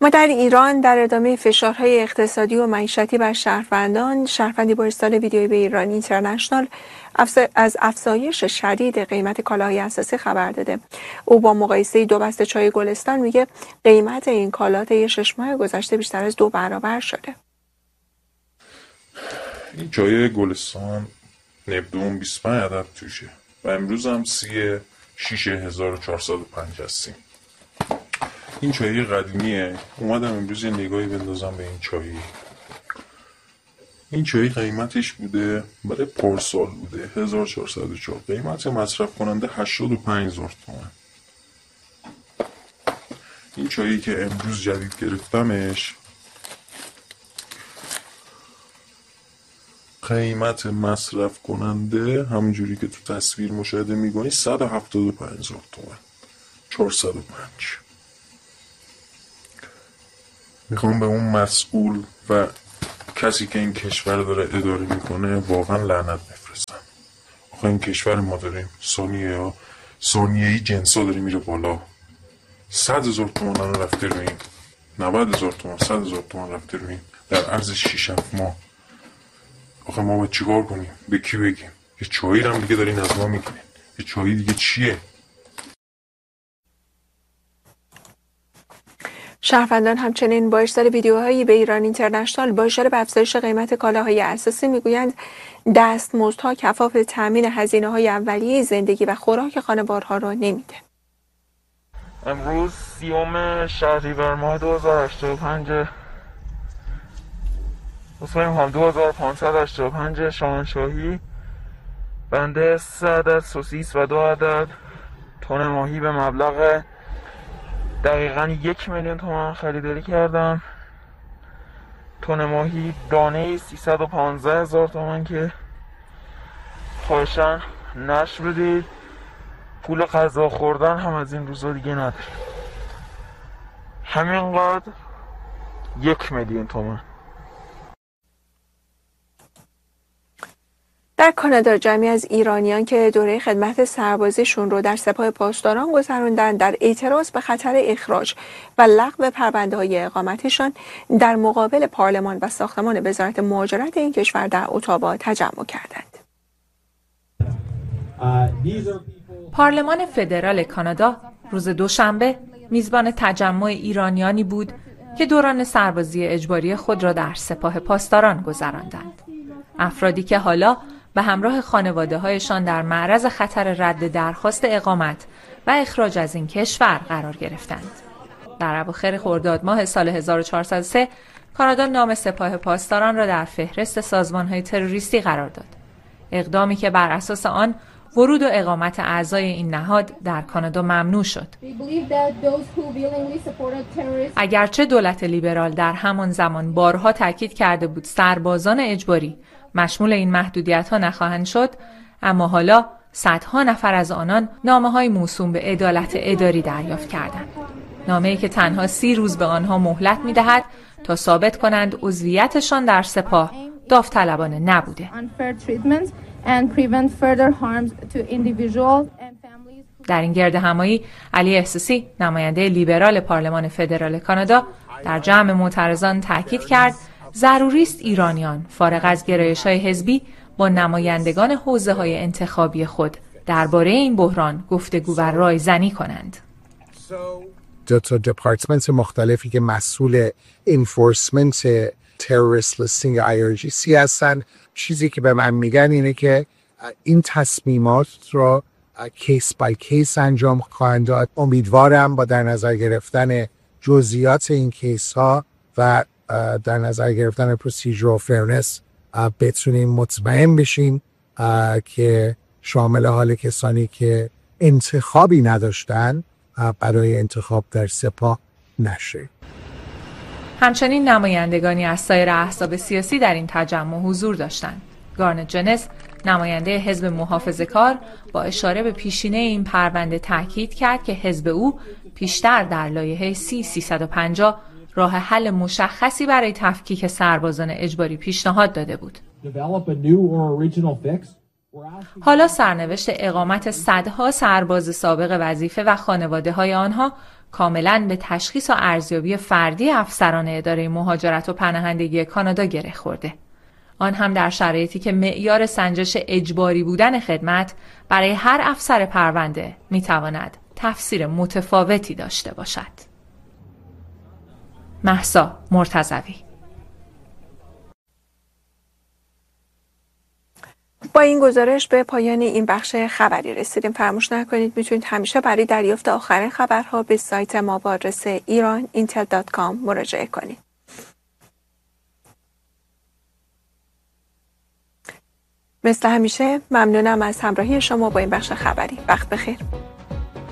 ما در ایران در ادامه فشارهای اقتصادی و معیشتی بر شهروندی با ارسال ویدیویی به ایران اینترنشنال از افزایش شدید قیمت کالاهای اساسی خبر داده. او با مقایسه 2 بسته چای گلستان میگه قیمت این کالا طی 6 ماه گذشته بیشتر از 2 برابر شده. این چای گلستان نبدون 25 عدد توشه و امروز هم 36,405 هستیم. این چایی قدیمیه. اومدم امروز یه نگاهی بندازم به این چایی. این چایی قیمتش بوده برای پارسال بوده 1404. قیمت مصرف کننده 85,000 تومان. این چایی که امروز جدید گرفتمش قیمت مصرف کننده همونجوری که تو تصویر مشاهده می‌کنی 175,000 تومان. 405. میخوام به اون مسئول و کسی که این کشور داره اداره میکنه واقعا لعنت بفرستم. آخه این کشور ما داریم ثانیه‌ای جنسا داره میره بالا. 100,000 تومان رفته رو این، 90,000 تومان، 100,000 تومان رفته رو این در عرض 6-7 ماه. آخه ما باید چیکار کنیم؟ به کی بگیم؟ یه چایی هم دیگه دارین از ما میگیرین. یه چایی دیگه چیه؟ شهروندان همچنین با ارسال ویدیوهایی به ایران اینترنشنال با اشاره به افزایش قیمت کالاهای اساسی میگویند دستمزدها کفاف تامین هزینه‌های اولیه زندگی و خوراک خانوارها را نمیده. امروز 30 شهریور ماه 2085 هم 2585 شاهنشاهی بنده 3 عدد سوسیس و 2 عدد تن ماهی به مبلغ دقیقاً 1,000,000 تومان خریداری کردم. تن ماهی دانه 315,000 تومان که خواهشاً نشر بدید. پول غذا خوردن هم از این روزا دیگه نداریم. همینقدر 1,000,000 تومان. در کانادا جمعی از ایرانیان که دوره خدمت سربازیشون رو در سپاه پاسداران گذروندن در اعتراض به خطر اخراج و لغو پرونده‌های اقامتشان در مقابل پارلمان و ساختمان وزارت مهاجرت این کشور در اتاوا تجمع کردند. پارلمان فدرال کانادا روز دوشنبه میزبان تجمع ایرانیانی بود که دوران سربازی اجباری خود را در سپاه پاسداران گذراندند. افرادی که حالا به همراه خانواده‌هایشان در معرض خطر رد درخواست اقامت و اخراج از این کشور قرار گرفتند. در اواخر خرداد ماه سال 1403 کانادا نام سپاه پاسداران را در فهرست سازمان‌های تروریستی قرار داد. اقدامی که بر اساس آن ورود و اقامت اعضای این نهاد در کانادا ممنوع شد. اگرچه دولت لیبرال در همان زمان بارها تاکید کرده بود سربازان اجباری مشمول این محدودیت‌ها نخواهند شد، اما حالا صدها نفر از آنان نامه‌های موسوم به عدالت اداری دریافت کردند. نامه‌ای که تنها 30 روز به آنها مهلت می‌دهد تا ثابت کنند عضویتشان در سپاه داوطلبانه نبوده. در این گردهمایی علی احساسی نماینده لیبرال پارلمان فدرال کانادا در جمع معترضان تاکید کرد ضروری است ایرانیان فارغ از گرایش‌های حزبی با نمایندگان حوزه‌های انتخابی خود درباره این بحران گفتگو و رایزنی کنند. دو تا دپارتمنت مختلفی که مسئول انفورسمنت تروریست لیستینگ IRGC هستن، چیزی که به من میگن اینه که این تصمیمات رو کیس بای کیس انجام خواهند داد. امیدوارم با در نظر گرفتن جزئیات این کیس ها و در نظر گرفتن پروسیجر فرنس بتونیم مطمئن بشیم که شامل حال کسانی که انتخابی نداشتن برای انتخاب در سپاه نشه. همچنین نمایندگانی از سایر احزاب سیاسی در این تجمع حضور داشتند. گارنت جنس نماینده حزب محافظه‌کار با اشاره به پیشینه این پرونده تاکید کرد که حزب او پیشتر در لایحه 350 راه حل مشخصی برای تفکیک سربازان اجباری پیشنهاد داده بود. حالا سرنوشت اقامت صدها سرباز سابق وظیفه و خانواده‌های آنها کاملاً به تشخیص و ارزیابی فردی افسران اداره مهاجرت و پناهندگی کانادا گره خورده. آن هم در شرایطی که معیار سنجش اجباری بودن خدمت برای هر افسر پرونده میتواند تفسیر متفاوتی داشته باشد. مهسا مرتضوی. با این گزارش به پایان این بخش خبری رسیدیم. فراموش نکنید میتونید همیشه برای دریافت آخرین خبرها به سایت ما با آدرس iran.intel.com مراجعه کنید. مثل همیشه ممنونم از همراهی شما با این بخش خبری. وقت بخیر.